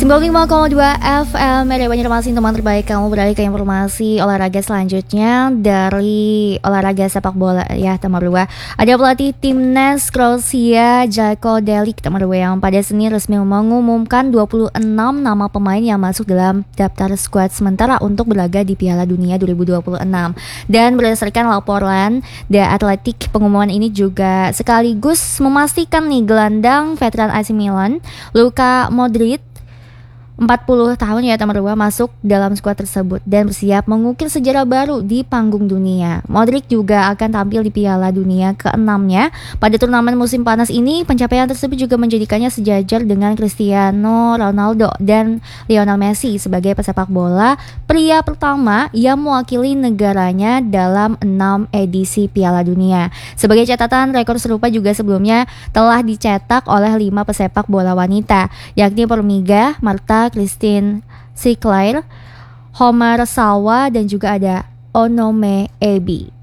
95,2 FM Media Banjarmasin, teman terbaik. Kamu beralih ke informasi olahraga selanjutnya dari olahraga sepak bola ya, teman berdua. Ada pelatih timnas Kroasia Jatko Delic, teman berdua, yang pada Senin resmi mengumumkan 26 nama pemain yang masuk dalam daftar skuad sementara untuk berlaga di Piala Dunia 2026. Dan berdasarkan laporan The Athletic, pengumuman ini juga sekaligus memastikan nih gelandang veteran AC Milan Luka Modric 40 tahun ya, teman berdua, masuk dalam skuad tersebut dan bersiap mengukir sejarah baru di panggung dunia. Modric juga akan tampil di Piala Dunia ke-6-nya pada turnamen musim panas ini. Pencapaian tersebut juga menjadikannya sejajar dengan Cristiano Ronaldo dan Lionel Messi sebagai pesepak bola pria pertama yang mewakili negaranya dalam 6 edisi Piala Dunia. Sebagai catatan, rekor serupa juga sebelumnya telah dicetak oleh 5 pesepak bola wanita, yakni Permiga, Marta, Christine Sinclair, Homer Salwa, dan juga ada Onome Ebi.